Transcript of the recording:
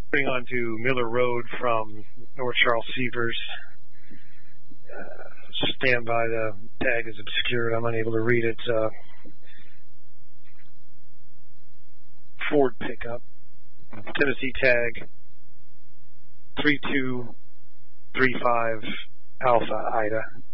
Going on to Miller Road from North Charles Severs. Stand by, the tag is obscured. I'm unable to read it. Ford pickup. Tennessee tag 3235 Alpha Ida.